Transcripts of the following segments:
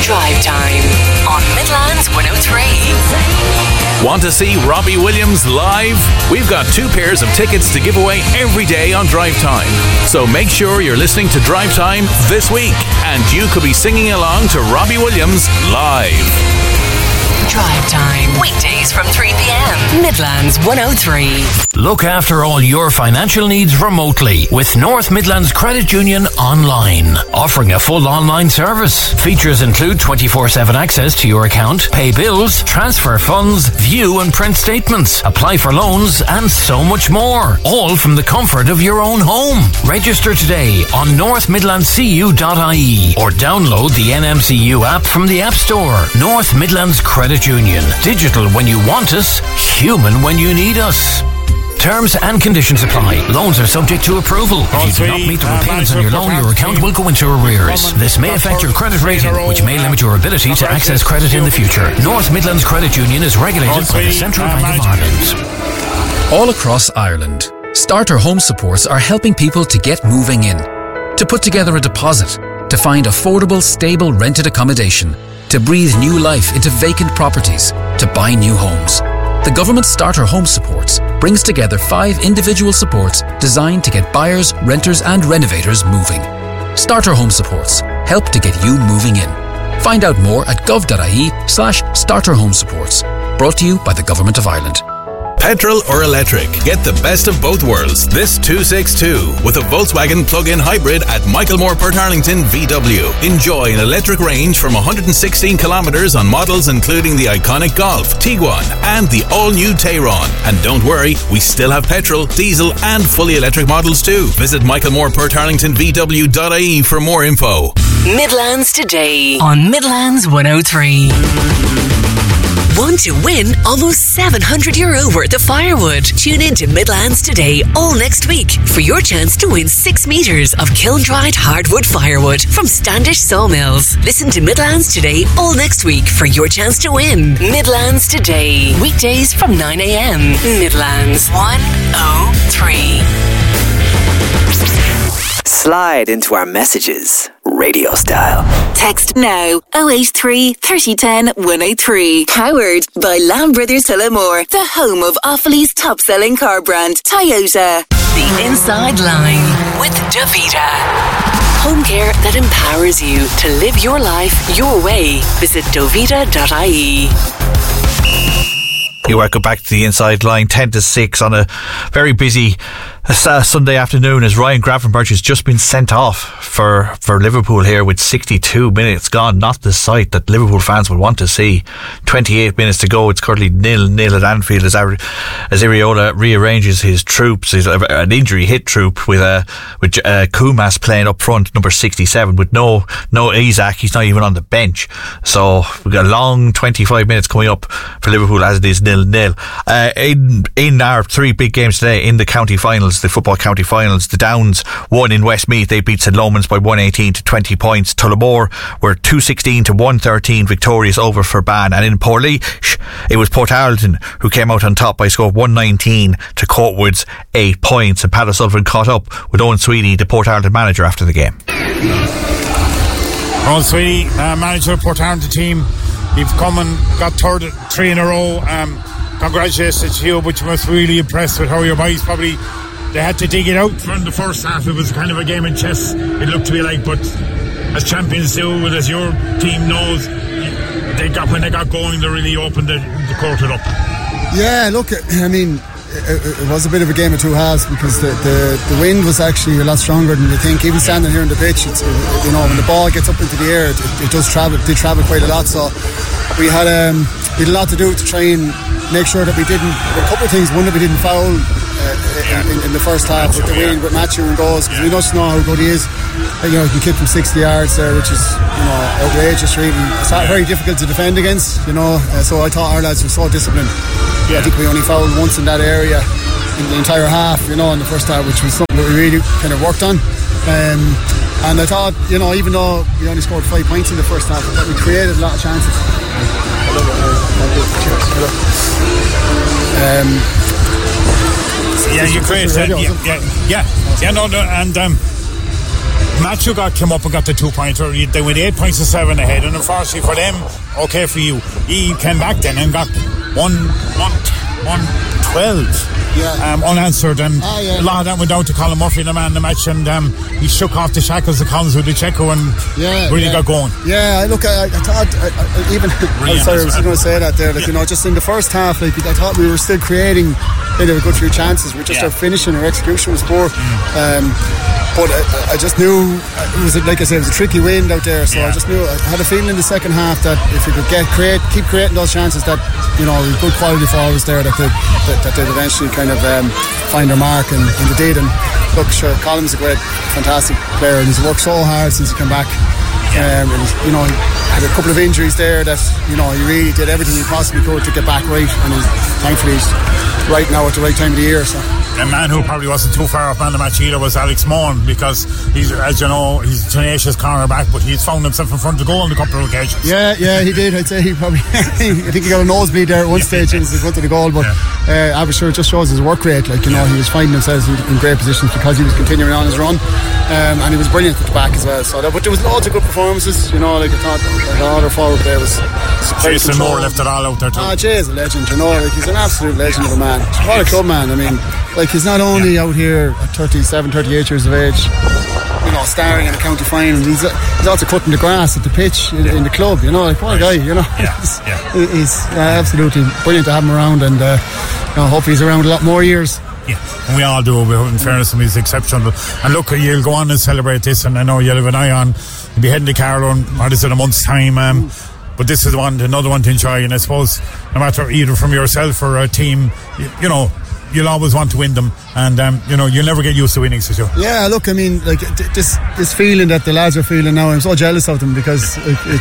Drive Time on Midlands 103. Want to see Robbie Williams live? We've got 2 pairs of tickets to give away every day on Drive Time. So make sure you're listening to Drive Time this week and you could be singing along to Robbie Williams live. Drive Time, weekdays from 3 p.m. Midlands 103. Look after all your financial needs remotely with North Midlands Credit Union Online. Offering a full online service. Features include 24/7 access to your account, pay bills, transfer funds, view and print statements, apply for loans and so much more. All from the comfort of your own home. Register today on northmidlandscu.ie or download the NMCU app from the App Store. North Midlands Credit Union. Digital when you want us, human when you need us. Terms and conditions apply. Loans are subject to approval. If you do not meet the repayments on your loan, your account will go into arrears. This may affect your credit rating, which may limit your ability to access credit in the future. North Midlands Credit Union is regulated by the Central Bank of Ireland. All across Ireland, Starter Home Supports are helping people to get moving in, to put together a deposit, to find affordable, stable rented accommodation, to breathe new life into vacant properties, to buy new homes. The government Starter Home Supports brings together 5 individual supports designed to get buyers, renters and renovators moving. Starter Home Supports help to get you moving in. Find out more at gov.ie/Starter Home Supports. Brought to you by the Government of Ireland. Petrol or electric? Get the best of both worlds this 262 with a Volkswagen plug-in hybrid at Michaelmore Portarlington VW. Enjoy an electric range from 116 kilometres on models including the iconic Golf, Tiguan and the all-new Tayron. And don't worry, we still have petrol, diesel and fully electric models too. Visit michaelmoreportarlingtonvw.ie for more info. Midlands Today on Midlands 103. Want to win almost €700 worth of firewood? Tune in to Midlands Today all next week for your chance to win 6 metres of kiln-dried hardwood firewood from Standish Sawmills. Listen to Midlands Today all next week for your chance to win. Midlands Today, weekdays from 9 a.m. Midlands 103. Slide into our messages, radio style. Text now 083 3010 103. Powered by Lamb Brothers Tullamore, the home of Offaly's top-selling car brand, Toyota. The Inside Line with Davita. Home care that empowers you to live your life your way. Visit dovita.ie. You welcome back to the Inside Line, 10 to 6 on a very busy Sunday afternoon as Ryan Gravenberch has just been sent off for Liverpool here with 62 minutes gone. Not the sight that Liverpool fans would want to see. 28 minutes to go. It's currently 0-0 at Anfield as Iriola rearranges his troops. He's an injury hit troop with Kumas playing up front, number 67, with no Isak. He's not even on the bench. So we've got a long 25 minutes coming up for Liverpool as it is 0-0. In our 3 big games today in the county finals, the football county finals, the Downs won in Westmeath. They beat St Lomans by 118 to 20 points. Tullamore were 216 to 113 victorious over Ferban. And in Portlaoise, it was Portarlington who came out on top by a score of 119 to Courtwood's 8 points. And Pat O'Sullivan caught up with Owen Sweeney, the Portarlington manager, after the game. Owen Sweeney, manager of Portarlington team. You've come and got third 3 in a row. Congratulations to you, but you must really impressed with how your boys probably, they had to dig it out from the first half. It was kind of a game of chess, it looked to be like, but as champions do, as your team knows, when they got going, they really opened the court up. Yeah, look, I mean, it was a bit of a game of 2 halves because the wind was actually a lot stronger than you think. Even standing here on the pitch, it's, when the ball gets up into the air, it does travel. Did travel quite a lot. So we had a lot to do to try and make sure that we didn't. A couple of things. One, that we didn't foul in the first half with the wind, with Matthew and goals, because we just know how good he is. He can kick from 60 yards there, which is outrageous. Really, it's very difficult to defend against. So I thought our lads were so disciplined. I think we only fouled once in that area in the entire half, in the first half, which was something that we really kind of worked on. And I thought, even though we only scored 5 points in the first half, that we created a lot of chances. You created, and Matthew came up and got the 2-pointer. They went 8 points to 7 ahead, and unfortunately for them, okay for you, he came back then and got 112 unanswered, and a lot of that went down to Colin Murphy, the man of the match, and he shook off the shackles of Collins with the Checo and really got going. Yeah, look, I thought even sorry, I was going to say that there, you know, just in the first half, I thought we were still creating a good few chances. We just our finishing, our execution was poor. But I just knew it was, like I said, it was a tricky wind out there, so I just knew, I had a feeling in the second half that if we could keep creating those chances, that, you know, good quality forwards there that they'd eventually kind of find their mark, and they did. And look, sure, Colin's a great, fantastic player, and he's worked so hard since he came back. And, you know, he had a couple of injuries there that, you know, he really did everything he possibly could to get back right, and thankfully he's right now at the right time of the year. So a man who probably wasn't too far off man of the match either was Alex Mohan, because he's, as you know, he's a tenacious cornerback, but he's found himself in front of goal on a couple of occasions. Yeah, he did. I'd say he probably I think he got a nosebleed there at one stage in front of the goal, but Abishur just shows his work rate. Like, you know, he was finding himself in great positions because he was continuing on his run, and he was brilliant at the back as well. So but there was loads of good performances, you know, like I thought all their forward play was Jason Moore left it all out there too. Jay is a legend, you know, like he's an absolute legend of a man. What a club man. I mean, like, he's not only out here at 37, 38 years of age, you know, starring in a county final, he's also cutting the grass at the pitch in the club, you know, like, what a guy, you know. He's absolutely brilliant to have him around, and I hope he's around a lot more years. Yeah, and we all do, in fairness, and he's exceptional. And look, you'll go on and celebrate this, and I know you'll have an eye on, you'll be heading to Carlow in, what is it, a month's time, but this is another one to enjoy, and I suppose no matter either from yourself or a team, you know, you'll always want to win them, and you know, you'll never get used to winning, so sure. Yeah, look, I mean, like this feeling that the lads are feeling now, I'm so jealous of them, because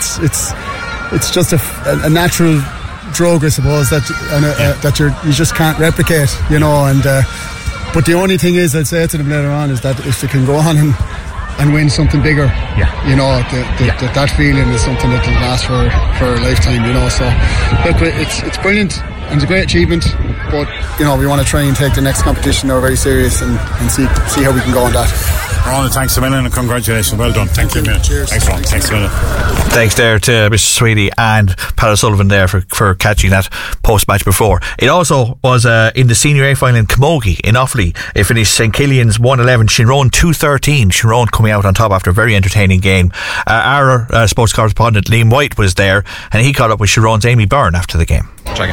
it's just a natural drug, I suppose, that you just can't replicate, you know. And but the only thing is, I'd say to them later on, is that if they can go on and win something bigger, you know, that feeling is something that will last for a lifetime, you know. So look, it's brilliant and it's a great achievement, but you know, we want to try and take the next competition now very serious and see how we can go on that. Ron, thanks a million and congratulations. Well done. Thank you. Cheers. Thanks, Ron. Thanks a million. Thanks there to Mr. Sweeney and Pat O'Sullivan there for catching that post-match before. It also was in the Senior A final in Camogie in Offaly. It finished St Killian's 111, Shinrone 213. Shinrone coming out on top after a very entertaining game. Our sports correspondent Liam White was there, and he caught up with Shinrone's Amy Byrne after the game.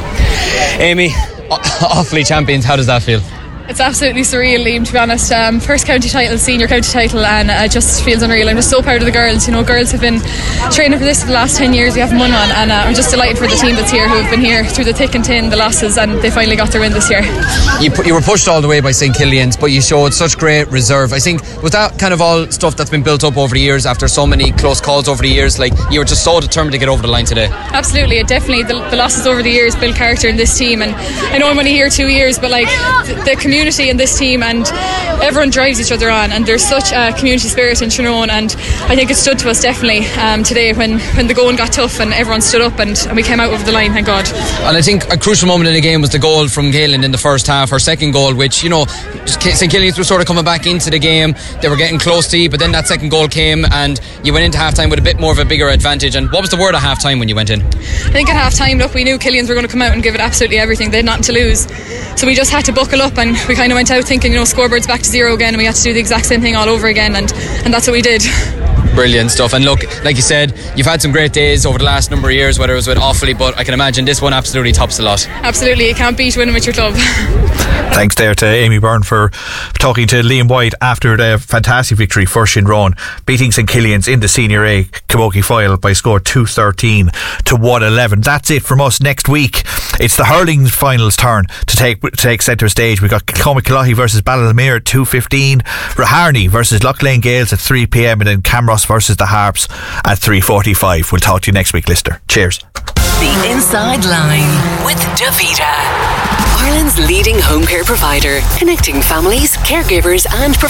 Amy, Offaly champions, how does that feel? It's absolutely surreal, Liam, to be honest. First county title, senior county title, and it just feels unreal. I'm just so proud of the girls. You know, girls have been training for this for the last 10 years. We haven't won one, and I'm just delighted for the team that's here, who have been here through the thick and thin, the losses, and they finally got their win this year. You were pushed all the way by St Killian's, but you showed such great reserve. I think, was that kind of all stuff that's been built up over the years after so many close calls over the years? Like, you were just so determined to get over the line today. Absolutely, definitely. The losses over the years build character in this team, and I know I'm only here 2 years, but like the community in this team, and everyone drives each other on, and there's such a community spirit in Shinrone, and I think it stood to us definitely today when the going got tough and everyone stood up and we came out over the line, thank God. And I think a crucial moment in the game was the goal from Galen in the first half, her second goal, which, you know, St Killian's was sort of coming back into the game. They were getting close to you, but then that second goal came and you went into half time with a bit more of a bigger advantage. And what was the word at half time when you went in? I think at half time, look, we knew Killian's were going to come out and give it absolutely everything. They had nothing to lose, so we just had to buckle up, and we kind of went out thinking, you know, scoreboard's back to zero again, and we had to do the exact same thing all over again, and that's what we did. Brilliant stuff. And look, like you said, you've had some great days over the last number of years, whether it was with Offaly, but I can imagine this one absolutely tops the lot. Absolutely, you can't beat winning with your club. Thanks there to Amy Byrne for talking to Liam White after the fantastic victory for Shinrone, beating St Killian's in the Senior A Camogie final by score 213 to 111. That's it from us. Next week it's the hurling finals turn to take centre stage. We've got Kilmaculahy versus Ballinamere at 2:15, Raharney versus Loughlane Gales at 3pm, and then Camross versus the Harps at 3:45. We'll talk to you next week, Lister. Cheers. The Inside Line with Davita, Ireland's leading home care provider, connecting families, caregivers and professionals.